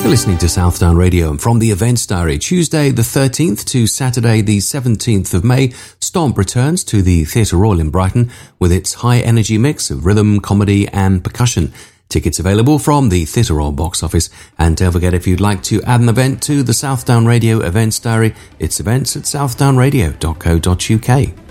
You're listening to Southdown Radio, and from the Events Diary, Tuesday the 13th to Saturday the 17th of May, Stomp returns to the Theatre Royal in Brighton with its high-energy mix of rhythm, comedy and percussion. Tickets available from the Theatre Royal box office. And don't forget, if you'd like to add an event to the Southdown Radio Events Diary, it's events at southdownradio.co.uk.